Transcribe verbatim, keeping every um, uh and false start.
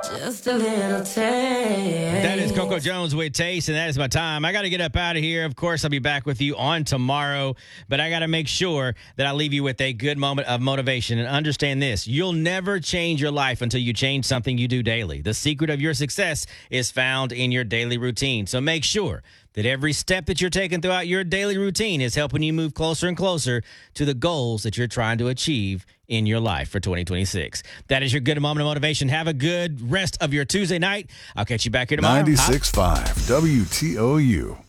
Just a little taste. That is Coco Jones with Taste, and that is my time. I got to get up out of here. Of course, I'll be back with you on tomorrow, but I got to make sure that I leave you with a good moment of motivation. And understand this: you'll never change your life until you change something you do daily. The secret of your success is found in your daily routine. So make sure that every step that you're taking throughout your daily routine is helping you move closer and closer to the goals that you're trying to achieve in your life for twenty twenty-six. That is your good moment of motivation. Have a good rest of your Tuesday night. I'll catch you back here tomorrow. ninety-six point five W T O U.